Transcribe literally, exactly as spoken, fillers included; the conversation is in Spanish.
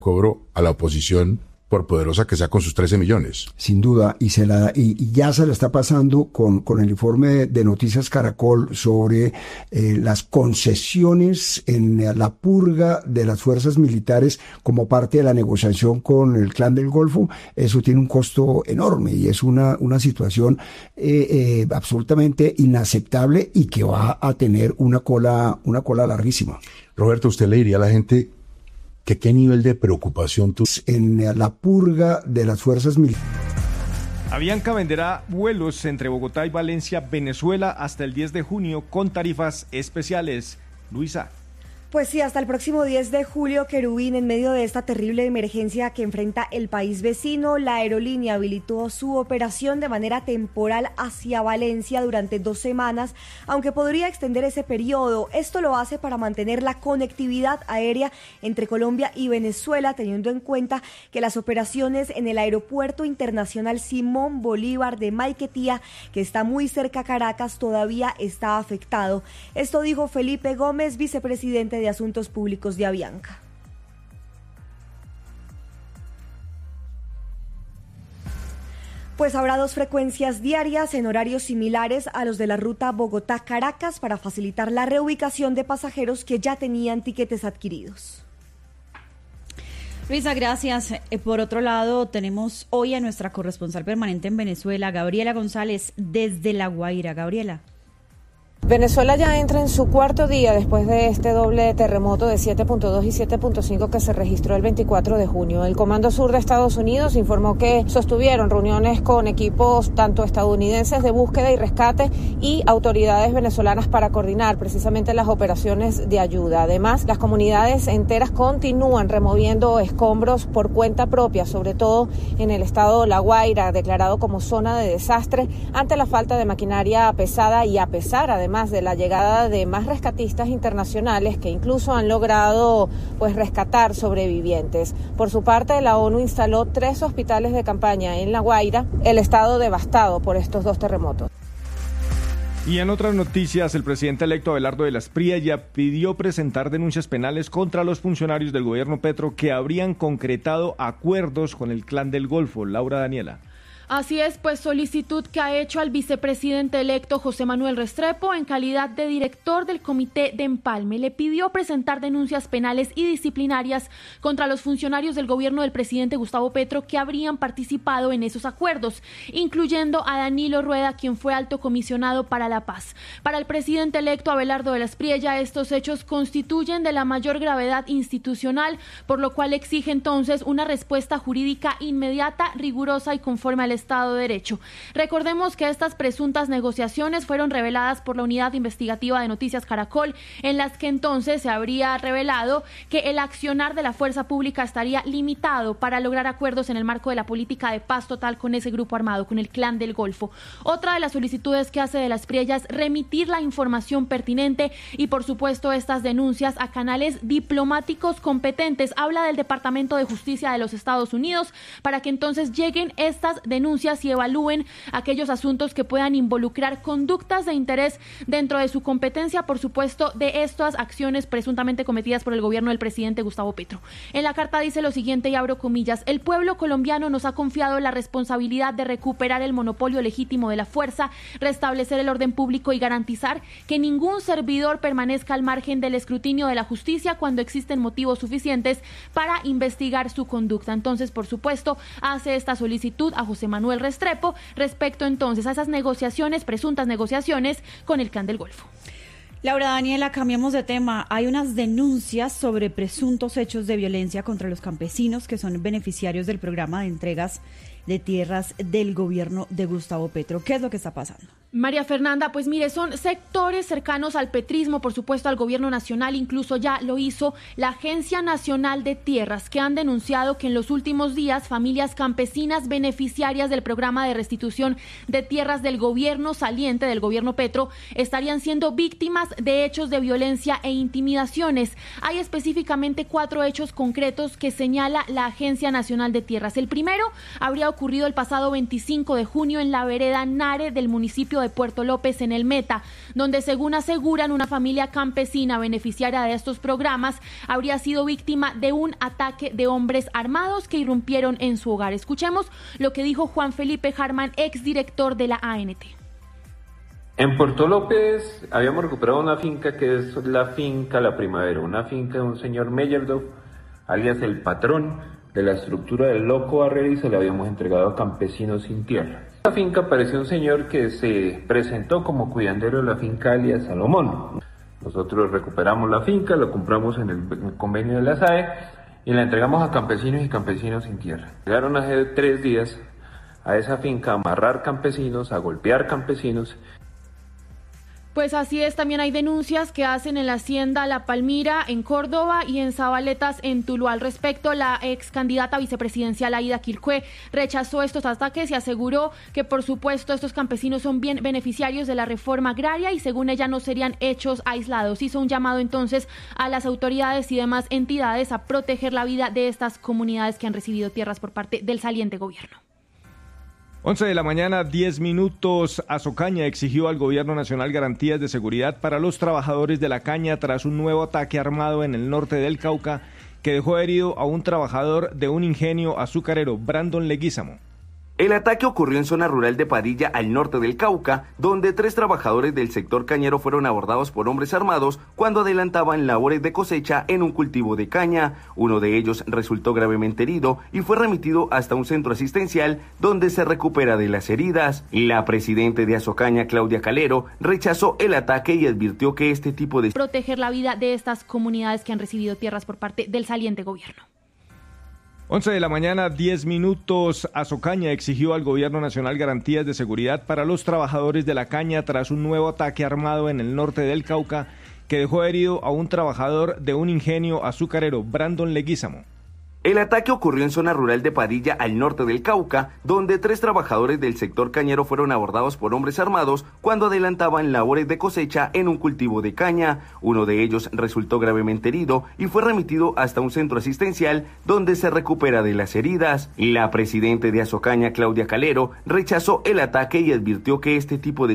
cobro a la oposición, por poderosa que sea, con sus trece millones. Sin duda, y se la y, y ya se la está pasando con, con el informe de, de Noticias Caracol sobre eh, las concesiones en la purga de las fuerzas militares como parte de la negociación con el Clan del Golfo. Eso tiene un costo enorme y es una, una situación eh, eh, absolutamente inaceptable y que va a tener una cola, una cola larguísima. Roberto, ¿usted le diría a la gente que qué nivel de preocupación tú en la purga de las fuerzas militares? Avianca venderá vuelos entre Bogotá y Valencia, Venezuela, hasta el diez de junio con tarifas especiales. Luisa. Pues sí, hasta el próximo diez de julio, Querubín, en medio de esta terrible emergencia que enfrenta el país vecino, la aerolínea habilitó su operación de manera temporal hacia Valencia durante dos semanas, aunque podría extender ese periodo. Esto lo hace para mantener la conectividad aérea entre Colombia y Venezuela, teniendo en cuenta que las operaciones en el Aeropuerto Internacional Simón Bolívar de Maiquetía, que está muy cerca a Caracas, todavía está afectado. Esto dijo Felipe Gómez, vicepresidente de Asuntos Públicos de Avianca. Pues habrá dos frecuencias diarias en horarios similares a los de la ruta Bogotá-Caracas para facilitar la reubicación de pasajeros que ya tenían tiquetes adquiridos. Luisa, gracias. Por otro lado, tenemos hoy a nuestra corresponsal permanente en Venezuela, Gabriela González, desde La Guaira. Gabriela. Venezuela ya entra en su cuarto día después de este doble terremoto de siete punto dos y siete punto cinco que se registró el veinticuatro de junio. El Comando Sur de Estados Unidos informó que sostuvieron reuniones con equipos tanto estadounidenses de búsqueda y rescate y autoridades venezolanas para coordinar precisamente las operaciones de ayuda. Además, las comunidades enteras continúan removiendo escombros por cuenta propia, sobre todo en el estado La Guaira, declarado como zona de desastre ante la falta de maquinaria pesada y a pesar, además, de la llegada de más rescatistas internacionales que incluso han logrado pues rescatar sobrevivientes. Por su parte, la ONU instaló tres hospitales de campaña en La Guaira, el estado devastado por estos dos terremotos. Y en otras noticias, el presidente electo Abelardo de la Espriella pidió presentar denuncias penales contra los funcionarios del gobierno Petro que habrían concretado acuerdos con el Clan del Golfo. Laura Daniela. Así es, pues solicitud que ha hecho al vicepresidente electo José Manuel Restrepo en calidad de director del Comité de Empalme. Le pidió presentar denuncias penales y disciplinarias contra los funcionarios del gobierno del presidente Gustavo Petro que habrían participado en esos acuerdos, incluyendo a Danilo Rueda, quien fue alto comisionado para la paz. Para el presidente electo Abelardo de la Espriella, estos hechos constituyen de la mayor gravedad institucional, por lo cual exige entonces una respuesta jurídica inmediata, rigurosa y conforme al Estado de Derecho. Recordemos que estas presuntas negociaciones fueron reveladas por la Unidad Investigativa de Noticias Caracol, en las que entonces se habría revelado que el accionar de la fuerza pública estaría limitado para lograr acuerdos en el marco de la política de paz total con ese grupo armado, con el Clan del Golfo. Otra de las solicitudes que hace de la Espriella es remitir la información pertinente y, por supuesto, estas denuncias a canales diplomáticos competentes. Habla del Departamento de Justicia de los Estados Unidos para que entonces lleguen estas denuncias y evalúen aquellos asuntos que puedan involucrar conductas de interés dentro de su competencia, por supuesto, de estas acciones presuntamente cometidas por el gobierno del presidente Gustavo Petro. En la carta dice lo siguiente, y abro comillas: el pueblo colombiano nos ha confiado la responsabilidad de recuperar el monopolio legítimo de la fuerza, restablecer el orden público y garantizar que ningún servidor permanezca al margen del escrutinio de la justicia cuando existen motivos suficientes para investigar su conducta. Entonces, por supuesto, hace esta solicitud a José Manuel Restrepo respecto entonces a esas negociaciones, presuntas negociaciones con el Clan del Golfo. Laura Daniela, cambiamos de tema. Hay unas denuncias sobre presuntos hechos de violencia contra los campesinos que son beneficiarios del programa de entregas de tierras del gobierno de Gustavo Petro. ¿Qué es lo que está pasando? María Fernanda, pues mire, son sectores cercanos al petrismo, por supuesto al gobierno nacional, incluso ya lo hizo la Agencia Nacional de Tierras, que han denunciado que en los últimos días familias campesinas beneficiarias del programa de restitución de tierras del gobierno saliente, del gobierno Petro, estarían siendo víctimas de hechos de violencia e intimidaciones. Hay específicamente cuatro hechos concretos que señala la Agencia Nacional de Tierras. El primero habría ocurrido el pasado veinticinco de junio en la vereda Nare del municipio municipio de Puerto López en el Meta, donde según aseguran una familia campesina beneficiaria de estos programas habría sido víctima de un ataque de hombres armados que irrumpieron en su hogar. Escuchemos lo que dijo Juan Felipe Harman, exdirector de la A N T. En Puerto López habíamos recuperado una finca que es la finca La Primavera, una finca de un señor Meyerdoff, alias el patrón de la estructura del Loco Barrera, y se la habíamos entregado a campesinos sin tierra. En esta finca apareció un señor que se presentó como cuidandero de la finca alias Salomón. Nosotros recuperamos la finca, la compramos en el, en el convenio de la S A E y la entregamos a campesinos y campesinos sin tierra. Llegaron hace tres días a esa finca a amarrar campesinos, a golpear campesinos. Pues así es, también hay denuncias que hacen en la hacienda La Palmira, en Córdoba, y en Zabaletas, en Tuluá. Al respecto, la ex candidata vicepresidencial Aida Quilcue rechazó estos ataques y aseguró que, por supuesto, estos campesinos son bien beneficiarios de la reforma agraria y, según ella, no serían hechos aislados. Hizo un llamado entonces a las autoridades y demás entidades a proteger la vida de estas comunidades que han recibido tierras por parte del saliente gobierno. once de la mañana, diez minutos. Azocaña exigió al gobierno nacional garantías de seguridad para los trabajadores de la caña tras un nuevo ataque armado en el norte del Cauca que dejó herido a un trabajador de un ingenio azucarero, Brandon Leguízamo. El ataque ocurrió en zona rural de Padilla, al norte del Cauca, donde tres trabajadores del sector cañero fueron abordados por hombres armados cuando adelantaban labores de cosecha en un cultivo de caña. Uno de ellos resultó gravemente herido y fue remitido hasta un centro asistencial donde se recupera de las heridas. La presidenta de Azocaña, Claudia Calero, rechazó el ataque y advirtió que este tipo de... proteger la vida de estas comunidades que han recibido tierras por parte del saliente gobierno. once de la mañana, diez minutos. Azocaña exigió al gobierno nacional garantías de seguridad para los trabajadores de la caña tras un nuevo ataque armado en el norte del Cauca que dejó herido a un trabajador de un ingenio azucarero, Brandon Leguízamo. El ataque ocurrió en zona rural de Padilla, al norte del Cauca, donde tres trabajadores del sector cañero fueron abordados por hombres armados cuando adelantaban labores de cosecha en un cultivo de caña. Uno de ellos resultó gravemente herido y fue remitido hasta un centro asistencial donde se recupera de las heridas. La presidenta de Azocaña, Claudia Calero, rechazó el ataque y advirtió que este tipo de